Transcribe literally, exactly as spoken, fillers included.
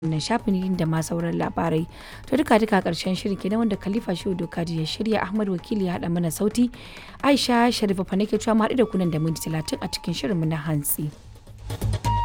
wannan shafin da ma sauran labarai. To duka duka karshen shirin kenan wanda Khalifa Shehu Dokaji ya shirya, Ahmad Wakili ya haɗa mana sauti. Aisha Sharifa fa nake cewa mu haɗu da kunan da minti talatin a cikin shirinmu na hantsi.